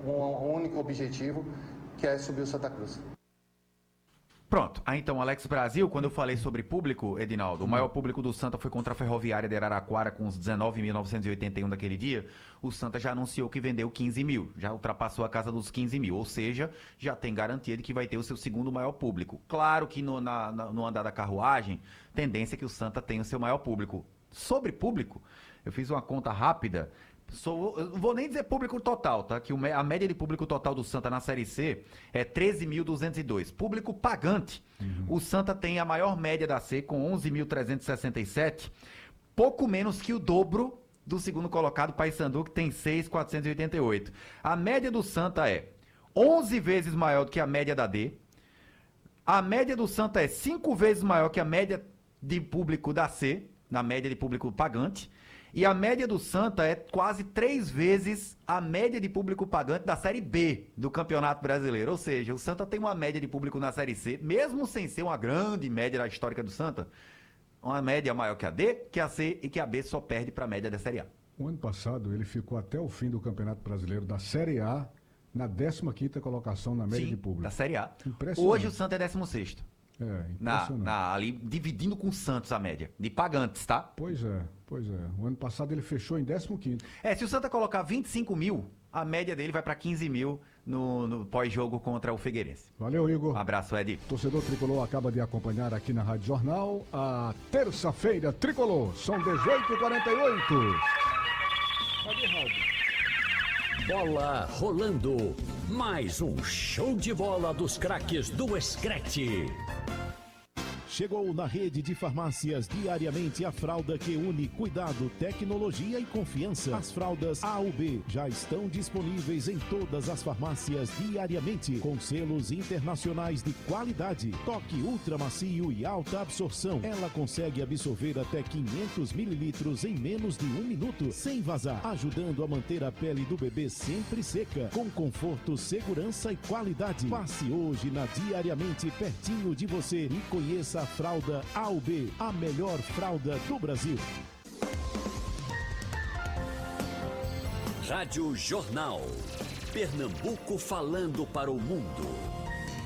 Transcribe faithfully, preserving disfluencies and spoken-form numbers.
um único objetivo, que é subir o Santa Cruz. Pronto. Ah, então, Alex Brasil, quando eu falei sobre público, Edinaldo, o maior público do Santa foi contra a Ferroviária de Araraquara com os dezenove mil novecentos e oitenta e um daquele dia. O Santa já anunciou que vendeu quinze mil, já ultrapassou a casa dos quinze mil, ou seja, já tem garantia de que vai ter o seu segundo maior público. Claro que no, na, no andar da carruagem, tendência é que o Santa tenha o seu maior público. Sobre público, eu fiz uma conta rápida. Sou, eu não vou nem dizer público total, tá? Que a média de público total do Santa na Série C é treze mil duzentos e dois. Público pagante. Uhum. O Santa tem a maior média da C com onze mil trezentos e sessenta e sete, pouco menos que o dobro do segundo colocado, Paysandu, que tem seis mil quatrocentos e oitenta e oito. A média do Santa é onze vezes maior do que a média da D. A média do Santa é cinco vezes maior que a média de público da C, na média de público pagante. E a média do Santa é quase três vezes a média de público pagante da Série B do Campeonato Brasileiro. Ou seja, o Santa tem uma média de público na Série C, mesmo sem ser uma grande média da histórica do Santa, uma média maior que a D, que a C e que a B só perde para a média da Série A. O ano passado ele ficou até o fim do Campeonato Brasileiro da Série A na décima quinta colocação na média Sim, de público. da Série A. Impressionante. Hoje o Santa é décimo sexto. É, na, na, ali dividindo com o Santos a média, de pagantes, tá? Pois é, pois é. O ano passado ele fechou em décimo quinto. É, se o Santa colocar vinte e cinco mil, a média dele vai para quinze mil no, no pós-jogo contra o Figueirense. Valeu, Igor. Um abraço, Ed. Torcedor Tricolor acaba de acompanhar aqui na Rádio Jornal a terça-feira Tricolor. São dezoito e quarenta e oito. Cadê, Raul? Bola rolando. Mais um show de bola dos craques do Escrete. Chegou na rede de farmácias diariamente a fralda que une cuidado, tecnologia e confiança. As fraldas A U B já estão disponíveis em todas as farmácias diariamente, com selos internacionais de qualidade. Toque ultra macio e alta absorção. Ela consegue absorver até quinhentos mililitros em menos de um minuto, sem vazar, ajudando a manter a pele do bebê sempre seca, com conforto, segurança e qualidade. Passe hoje na Diariamente pertinho de você e conheça a fralda A U B, a melhor fralda do Brasil. Rádio Jornal. Pernambuco falando para o mundo.